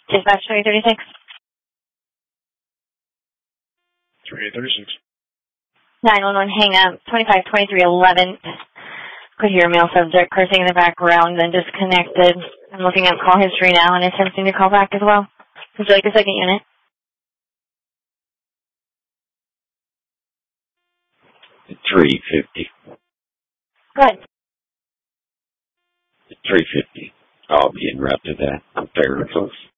Dispatch 336. 336. 911, hang up. 252311. Could hear male subject cursing in the background, then disconnected. I'm looking at call history now and attempting to call back as well. Would you like the second unit? 350. Go ahead. 350. I'll be en route to that. I'm fairly close.